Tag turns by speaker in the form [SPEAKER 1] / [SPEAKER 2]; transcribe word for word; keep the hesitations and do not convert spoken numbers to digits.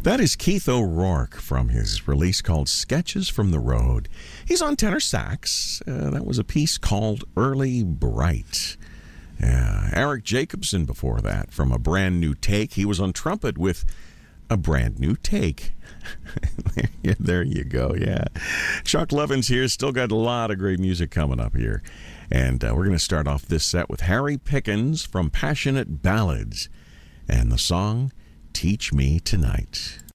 [SPEAKER 1] That is Keith O'Rourke from his release called Sketches from the Road. He's on tenor sax. Uh, that was a piece called Early Bright. Yeah. Eric Jacobson before that from A Brand New Take. He was on trumpet with A Brand New Take. There you go, yeah. Chuck Lovins here. Still got a lot of great music coming up here. And uh, we're going to start off this set with Harry Pickens from Passionate Ballads and the song Teach Me Tonight.